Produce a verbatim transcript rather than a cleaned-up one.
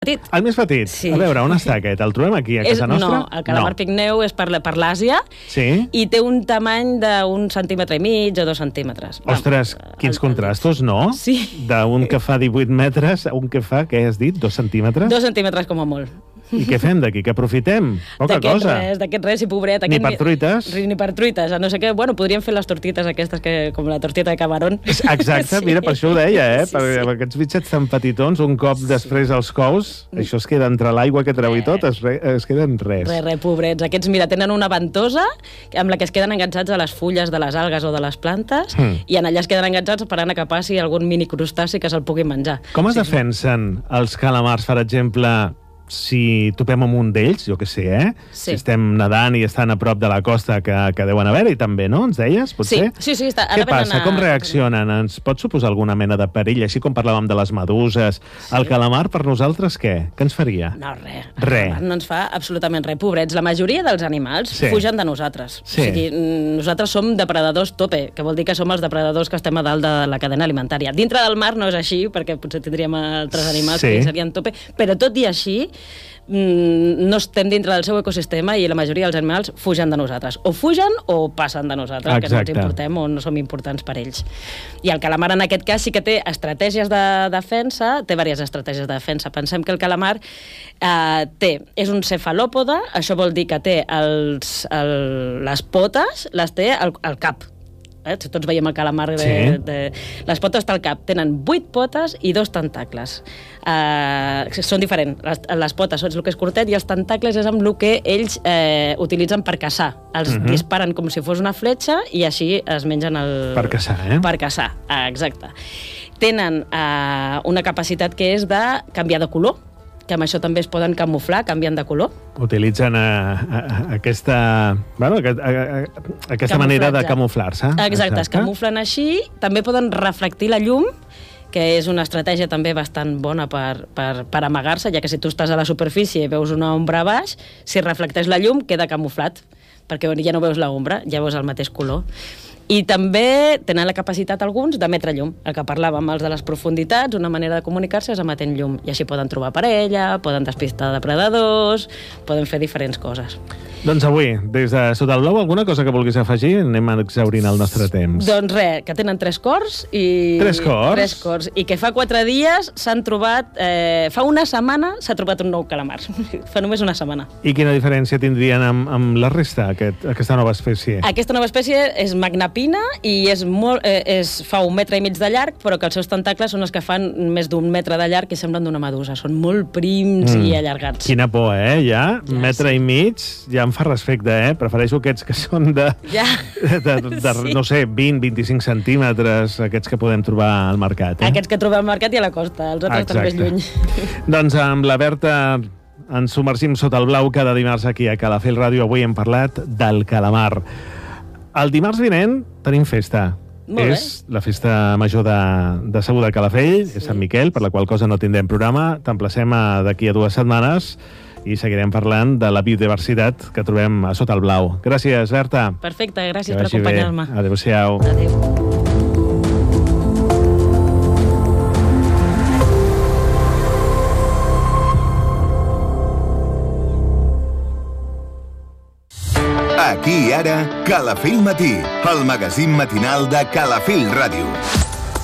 petit. El més petit? Sí. A veure, on està aquest? El trobem aquí, a casa és, nostra? No, el calamar no. pigmeu és per, per l'Àsia sí? i té un tamany d'un centímetre i mig o dos centímetres. Ostres, Va, quins el, contrastos, no? Sí. D'un que fa divuit metres a un que fa, què has dit, dos centímetres? Dos centímetres com a molt. I què fem d'aquí? Que aprofitem? Poca cosa. Res, d'aquest res, i pobret. Ni per truites. Ni per truites. A no sé què, bueno, podríem fer les tortites aquestes, que, com la tortita de camarón. Exacte, sí. Mira, per això ho deia, eh? Sí, Perquè sí. aquests bitxets tan petitons, un cop sí. després els cous, això es queda entre l'aigua que treu i tot, es, re, es queda en res. Res, res, pobrets. Aquests, mira, tenen una ventosa amb la que es queden enganxats a les fulles de les algues o de les plantes mm. i en allà es queden enganxats esperant a que passi algun mini crustaci que se'l pugui menjar. Com es sí, defensen els calamars, per exemple, si topem amb un d'ells, jo què sé, eh? Sí. Si estem nedant i estan a prop de la costa, que, que deuen haver-hi també, no? Ens deies, potser? Sí, sí, sí. Està, Què passa? A... Com reaccionen? Ens pot suposar alguna mena de perill? Així com parlàvem de les meduses, sí. El calamar per nosaltres què? Què ens faria? No, res. Res. No ens fa absolutament res. Pobrets, la majoria dels animals sí. fugen de nosaltres. Sí. O sigui, nosaltres som depredadors tope, que vol dir que som els depredadors que estem a dalt de la cadena alimentària. Dintre del mar no és així, perquè potser tindríem altres animals sí. que serien tope, però tot i així no estem dintre del seu ecosistema i la majoria dels animals fugen de nosaltres. O fugen o passen de nosaltres, exacte. Que no ens importem o no som importants per ells. I el calamar en aquest cas sí que té estratègies de defensa, té diverses estratègies de defensa. Pensem que el calamar eh, té, és un cefalòpode, això vol dir que té els, el, les potes, les té al, al cap. Eh? Si tots veiem el calamar de, sí. de... Les potes està al cap. Tenen vuit potes i dos tentacles. Uh, són diferents. Les, les potes són el que és curtet i els tentacles és amb el que ells eh, utilitzen per caçar. Els uh-huh. disparen com si fos una fletxa i així es mengen el... Per caçar, eh? Per caçar, ah, exacte. Tenen uh, una capacitat que és de canviar de color, que amb això també es poden camuflar, canvien de color. Utilitzen a, a, a aquesta, bueno, a, a, a, aquesta manera de camuflar-se. Exacte, Exacte, es camuflen així. També poden reflectir la llum, que és una estratègia també bastant bona per, per, per amagar-se, ja que si tu estàs a la superfície i veus una ombra a baix, si reflecteix la llum queda camuflat, perquè ja no veus l'ombra, ja veus el mateix color. I també tenen la capacitat, alguns, d'emetre llum. El que parlàvem, els de les profunditats, una manera de comunicar-se és emetent llum. I així poden trobar parella, poden despistar depredadors, poden fer diferents coses. Doncs avui, des de Sota el Blau, alguna cosa que vulguis afegir? Anem exhaurint el nostre temps. Doncs res, que tenen tres cors i... Tres cors? Tres cors. I que fa quatre dies s'han trobat... Eh, fa una setmana s'ha trobat un nou calamar. Fa només una setmana. I quina diferència tindrien amb, amb la resta, aquest, aquesta nova espècie? Aquesta nova espècie és magnapina i és molt, eh, és, fa un metre i mig de llarg, però que els seus tentacles són els que fan més d'un metre de llarg i semblen d'una medusa. Són molt prims mm. i allargats. Quina por, eh? Ja, ja metre sí. i mig, ja em fa respecte, eh? Prefereixo aquests que són de, ja. de, de, de sí. no sé, vint a vint-i-cinc centímetres, aquests que podem trobar al mercat. Eh? Aquests que trobem al mercat i a la costa, els altres estan més lluny. Doncs amb la Berta ens submergim sota el blau cada dimarts aquí a Calafell Ràdio. Avui hem parlat del calamar. El dimarts vinent tenim festa. Molt és bé. La festa major de, de Segur de Calafell, sí. és Sant Miquel, per la qual cosa no tindrem programa. T'emplacem d'aquí a dues setmanes i seguirem parlant de la biodiversitat que trobem a Sota el Blau. Gràcies, Berta. Perfecte, gràcies per acompanyar-me. Adéu-siau. Adéu. Aquí i ara, Calafell Matí, el magazín matinal de Calafell Ràdio.